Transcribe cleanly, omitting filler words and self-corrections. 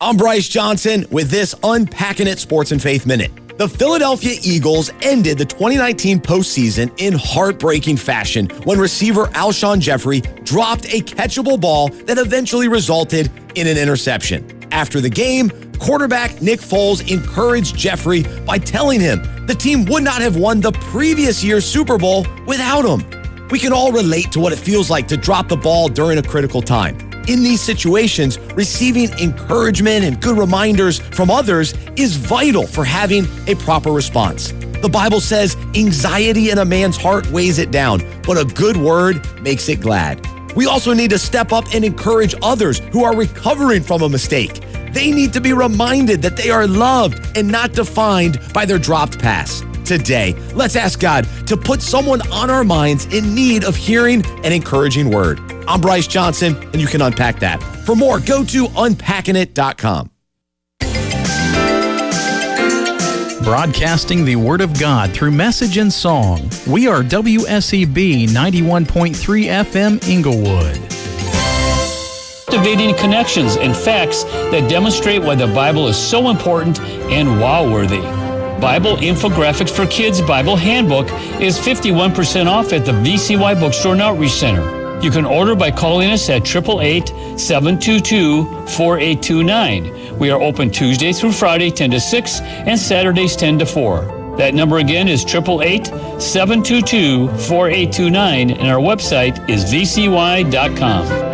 I'm Bryce Johnson with this Unpacking It Sports and Faith Minute. The Philadelphia Eagles ended the 2019 postseason in heartbreaking fashion when receiver Alshon Jeffrey dropped a catchable ball that eventually resulted in an interception. After the game, quarterback Nick Foles encouraged Jeffrey by telling him the team would not have won the previous year's Super Bowl without him. We can all relate to what it feels like to drop the ball during a critical time. In these situations, receiving encouragement and good reminders from others is vital for having a proper response. The Bible says anxiety in a man's heart weighs it down, but a good word makes it glad. We also need to step up and encourage others who are recovering from a mistake. They need to be reminded that they are loved and not defined by their dropped pass. Today, let's ask God to put someone on our minds in need of hearing an encouraging word. I'm Bryce Johnson, and you can unpack that. For more, go to unpackingit.com. Broadcasting the Word of God through message and song. We are WSEB 91.3 FM Inglewood. Activating connections and facts that demonstrate why the Bible is so important and wow-worthy. Bible Infographics for Kids Bible Handbook is 51% off at the VCY Bookstore and Outreach Center. You can order by calling us at 888-722-4829. We are open Tuesday through Friday, 10 to 6, and Saturdays, 10 to 4. That number again is 888-722-4829, and our website is vcy.com.